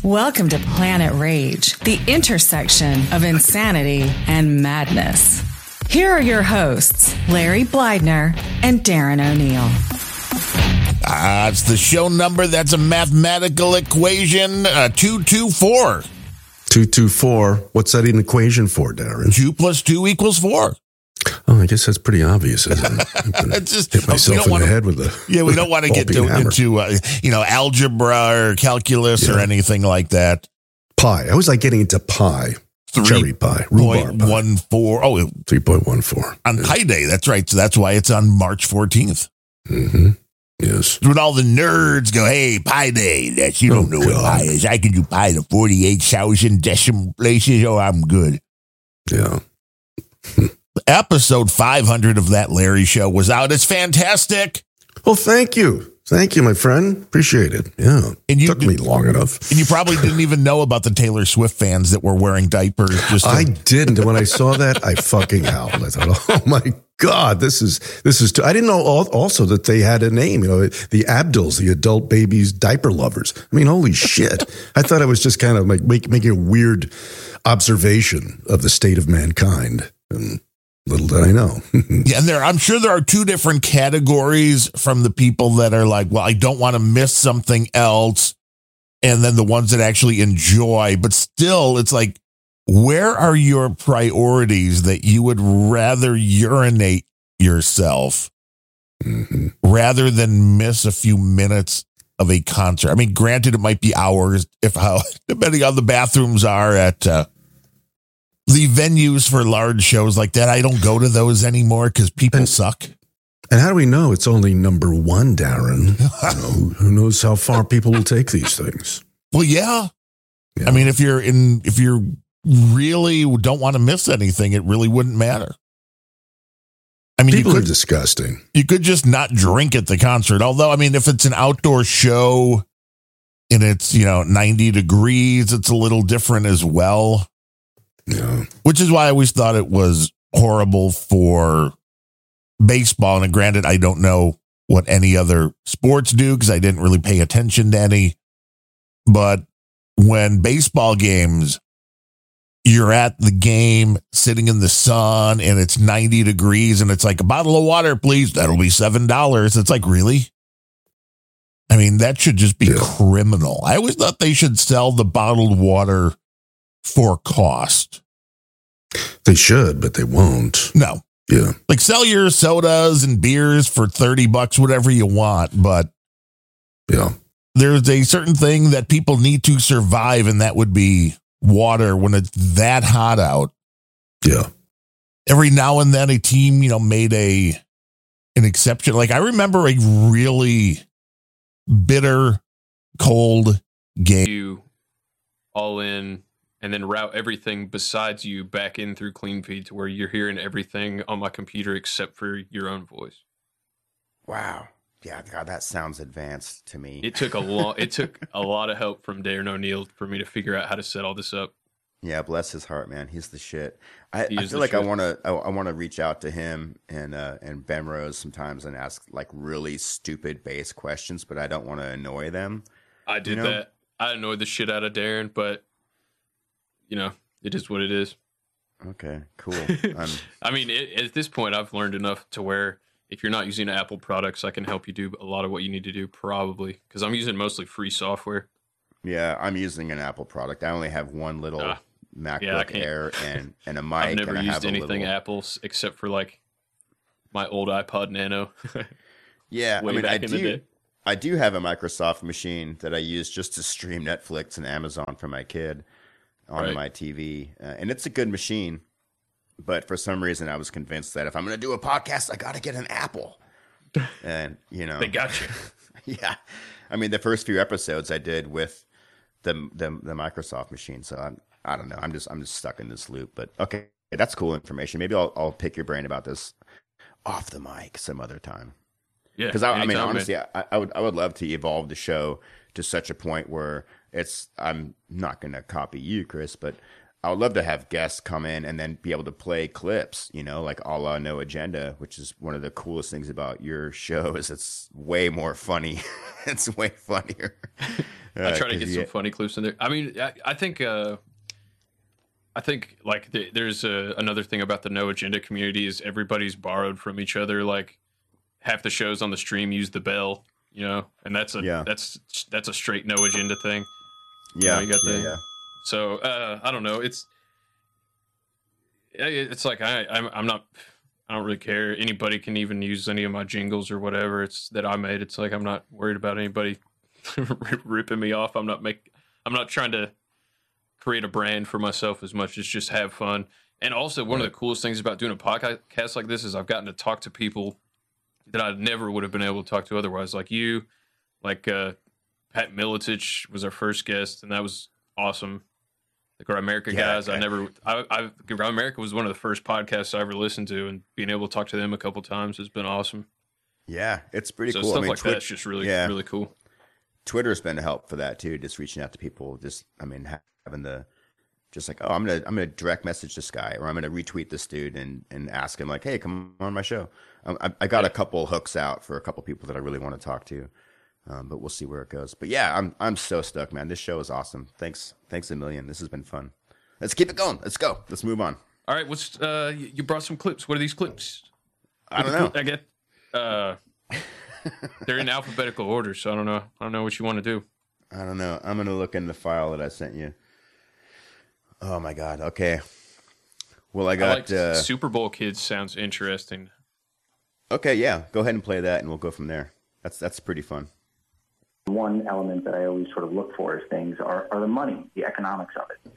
Welcome to Planet Rage, the intersection of insanity and madness. Here are your hosts, Larry Blydner and Darren O'Neill. It's the show number. That's a mathematical equation, 224. 224. What's that an equation for, Darren? 2 plus 2 equals 4. Oh, I guess that's pretty obvious, isn't it? It's just, hit myself in the head with a we don't want to get into algebra or calculus or anything like that. Pi. I was like getting into pi. Cherry pie. Rhubarb pie. 3.14. Oh, 3.14. On Pi Day. That's right. So that's why it's on March 14th. Mm-hmm. Yes. When all the nerds go, hey, Pi Day. You don't know what pi is. I can do pi to 48,000 decimal places. Oh, I'm good. Yeah. Episode 500 of That Larry Show was out. It's fantastic. Well, thank you. Thank you, my friend. Appreciate it. Yeah. And took me long enough. And you probably didn't even know about the Taylor Swift fans that were wearing diapers. I didn't. And when I saw that, I fucking howled. I thought, oh my God, this is I didn't know also that they had a name, the Abduls, the adult babies diaper lovers. I mean, holy shit. I thought I was just kind of like making a weird observation of the state of mankind. And little did I know. Yeah, and I'm sure there are two different categories from the people that are like, well, I don't want to miss something else. And then the ones that actually enjoy. But still, it's like, where are your priorities that you would rather urinate yourself rather than miss a few minutes of a concert? I mean, granted, it might be hours, depending on the bathrooms are at the venues for large shows like that. I don't go to those anymore because people suck. And how do we know it's only number one, Darren? Who knows how far people will take these things? Well, yeah. I mean, if you're really don't want to miss anything, it really wouldn't matter. I mean, people are disgusting. You could just not drink at the concert. Although, I mean, if it's an outdoor show and it's, 90 degrees, it's a little different as well. Yeah. Which is why I always thought it was horrible for baseball. And granted, I don't know what any other sports do because I didn't really pay attention to any. But when baseball games, you're at the game sitting in the sun and it's 90 degrees and it's like, a bottle of water, please. That'll be $7. It's like, really? I mean, that should just be criminal. I always thought they should sell the bottled water for cost. They should, but they won't. No. Yeah. Like, sell your sodas and beers for $30, whatever you want. But there's a certain thing that people need to survive, and that would be water when it's that hot out. Yeah. Every now and then a team, made an exception. Like, I remember a really bitter, cold game. You all in and then route everything besides you back in through CleanFeed to where you're hearing everything on my computer except for your own voice. Wow. Yeah, God, that sounds advanced to me. It took a lot of help from Darren O'Neill for me to figure out how to set all this up. Yeah, bless his heart, man. He's the shit. I feel like I want to reach out to him and Ben Rose sometimes and ask like really stupid base questions, but I don't want to annoy them. I did that. I annoyed the shit out of Darren, but it is what it is. Okay, cool. I mean, at this point, I've learned enough to where if you're not using Apple products, I can help you do a lot of what you need to do, probably, because I'm using mostly free software. Yeah, I'm using an Apple product. I only have one little MacBook Air and a mic. I've never and used anything Apple's except for like my old iPod Nano. Yeah, I mean, I do have a Microsoft machine that I use just to stream Netflix and Amazon for my kid on my TV, and it's a good machine. But for some reason, I was convinced that if I'm going to do a podcast, I got to get an Apple. And they got you. Yeah, I mean, the first few episodes I did with the Microsoft machine. So I don't know. I'm just stuck in this loop. But okay, that's cool information. Maybe I'll pick your brain about this off the mic some other time. Yeah, because I mean, honestly, I would love to evolve the show to such a point where I'm not going to copy you, Chris, but I would love to have guests come in and then be able to play clips, you know, like a la No Agenda, which is one of the coolest things about your show is it's way more funny. It's way funnier. I try to get some funny clips in there. I mean, I think like there's another thing about the No Agenda community is everybody's borrowed from each other. Like half the shows on the stream use the bell, you know, and that's a straight No Agenda thing. Yeah, you got So I don't know. It's like I'm not. I don't really care. Anybody can even use any of my jingles or whatever it's that I made. It's like I'm not worried about anybody ripping me off. I'm not trying to create a brand for myself as much as just have fun. And also, one of the coolest things about doing a podcast like this is I've gotten to talk to people that I never would have been able to talk to otherwise. Like you, like Pat Miletich was our first guest, and that was awesome. The Grimerica guys, Grimerica was one of the first podcasts I ever listened to, and being able to talk to them a couple times has been awesome. Yeah, it's pretty cool. Stuff like that's just really cool. Twitter's been a help for that too, just reaching out to people. Having I'm gonna direct message this guy, or I'm gonna retweet this dude and ask him like, hey, come on my show. I got a couple hooks out for a couple people that I really want to talk to. But we'll see where it goes. But yeah, I'm so stoked, man. This show is awesome. Thanks a million. This has been fun. Let's keep it going. Let's go. Let's move on. All right. What's you brought some clips? What are these clips? I don't know. I get they're in alphabetical order, so I don't know. I don't know what you want to do. I don't know. I'm gonna look in the file that I sent you. Oh my god. Okay. Well, I got Super Bowl Kids sounds interesting. Okay, yeah. Go ahead and play that, and we'll go from there. That's pretty fun. One element that I always sort of look for is things are the money, the economics of it.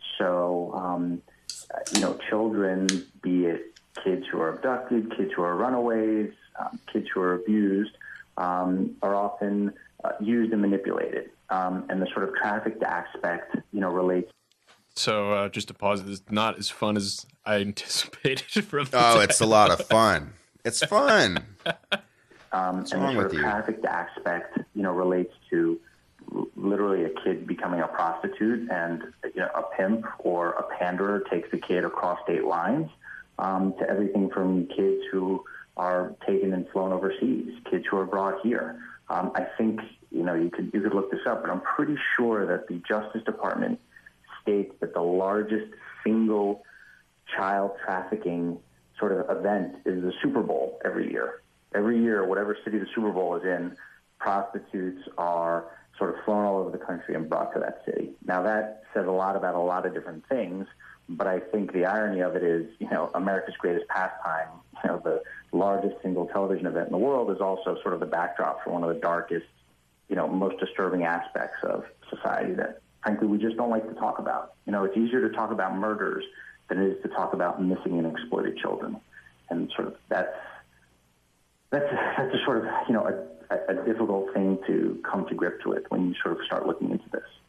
So, children, be it kids who are abducted, kids who are runaways, kids who are abused, are often used and manipulated. And the sort of trafficked aspect, relates. So just to pause, it's not as fun as I anticipated from the Oh, it's a lot of fun. It's fun. And the sort of trafficked aspect, relates to literally a kid becoming a prostitute, and a pimp or a panderer takes the kid across state lines, to everything from kids who are taken and flown overseas, kids who are brought here. I think you could look this up, but I'm pretty sure that the Justice Department states that the largest single child trafficking sort of event is the Super Bowl every year. Every year, whatever city the Super Bowl is in, prostitutes are sort of flown all over the country and brought to that city. Now, that says a lot about a lot of different things, but I think the irony of it is, America's greatest pastime, the largest single television event in the world, is also sort of the backdrop for one of the darkest, most disturbing aspects of society that, frankly, we just don't like to talk about. It's easier to talk about murders than it is to talk about missing and exploited children. And sort of that's a sort of, a difficult thing to come to grips with when you sort of start looking into this.